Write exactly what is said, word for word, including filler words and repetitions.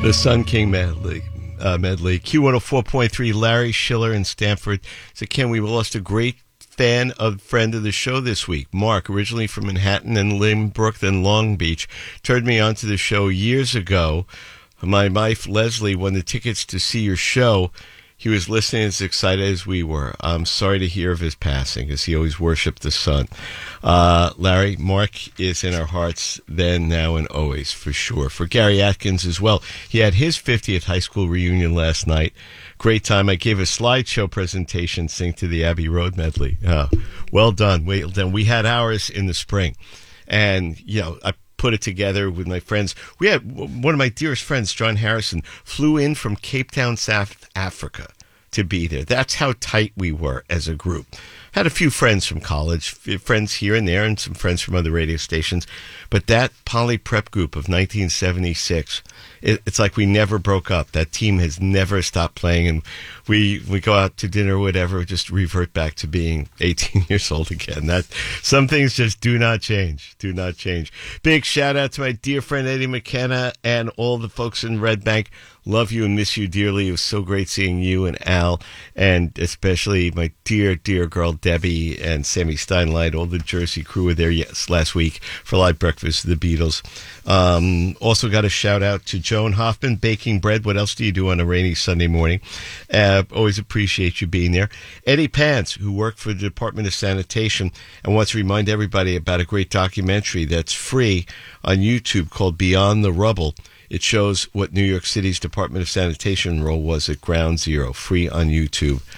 The Sun King medley. Uh, medley. Q one oh four point three, Larry Schiller in Stamford. So, Ken, we lost a great fan of friend of the show this week. Mark, originally from Manhattan and Lynbrook, then Long Beach, turned me on to the show years ago. My wife, Leslie, won the tickets to see your show. He was listening as excited as we were. I'm sorry to hear of his passing, as he always worshipped the sun. Uh, Larry, Mark is in our hearts then, now, and always, for sure. For Gary Atkins as well. He had his fiftieth high school reunion last night. Great time. I gave a slideshow presentation, Sing to the Abbey Road medley. Uh, well done. Well done. We had ours in the spring. And, you know, I put it together with my friends. We had one of my dearest friends, John Harrison, flew in from Cape Town, South Africa to be there. That's how tight we were as a group. Had a few friends from college, friends here and there, and some friends from other radio stations. But that Poly Prep group of nineteen seventy-six, it, it's like we never broke up. That team has never stopped playing, and we we go out to dinner or whatever, just revert back to being eighteen years old again. That some things just do not change, do not change. Big shout out to my dear friend Eddie McKenna and all the folks in Red Bank. Love you and miss you dearly. It was so great seeing you and Al, and especially my dear, dear girl Debbie and Sammy Steinlight. All the Jersey crew were there yes, last week for live breakfast of the Beatles. Um, also got a shout out to Joan Hoffman, baking bread. What else do you do on a rainy Sunday morning? Uh, always appreciate you being there. Eddie Pants, who worked for the Department of Sanitation and wants to remind everybody about a great documentary that's free on YouTube called Beyond the Rubble. It shows what New York City's Department of Sanitation role was at Ground Zero, free on YouTube.